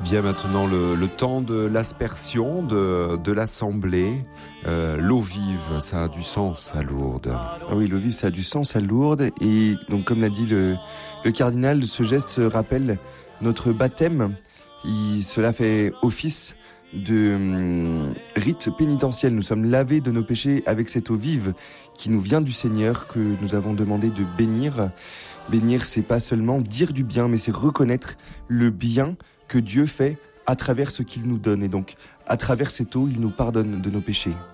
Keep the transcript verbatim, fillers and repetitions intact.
Vient maintenant le, le temps de l'aspersion, de, de l'assemblée. Euh, l'eau vive, ça a du sens à Lourdes. Ah oui, l'eau vive, ça a du sens à Lourdes. Et donc, comme l'a dit le, le cardinal, ce geste rappelle notre baptême. Il, cela fait office de hum, rite pénitentiel. Nous sommes lavés de nos péchés avec cette eau vive qui nous vient du Seigneur, que nous avons demandé de bénir. Bénir, c'est pas seulement dire du bien, mais c'est reconnaître le bien que Dieu fait à travers ce qu'il nous donne. Et donc, à travers cette eau, il nous pardonne de nos péchés.